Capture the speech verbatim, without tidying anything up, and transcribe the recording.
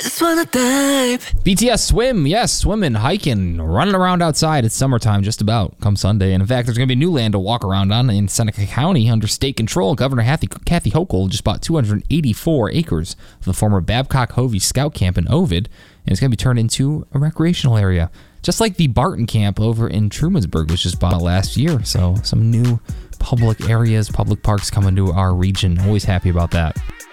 just wanna dive. B T S swim, yes, swimming, hiking, running around outside. It's summertime just about come Sunday. And in fact, there's going to be new land to walk around on in Seneca County under state control. Governor Kathy, Kathy Hochul just bought two hundred eighty-four acres of the former Babcock Hovey Scout Camp in Ovid, and it's going to be turned into a recreational area. Just like the Barton Camp over in Trumansburg was just bought last year. So some new public areas, public parks coming to our region. Always happy about that.